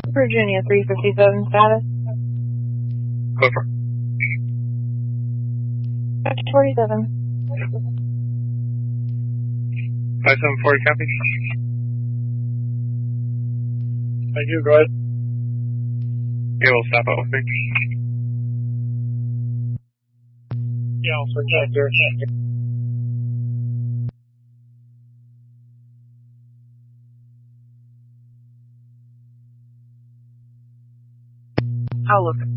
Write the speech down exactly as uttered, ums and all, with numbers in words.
Virginia three fifty-seven status. Go for it. five forty-seven. five seven forty, copy. Thank you, go ahead. Yeah, we'll stop out with me. Yeah, I'll swing back there. I'll look.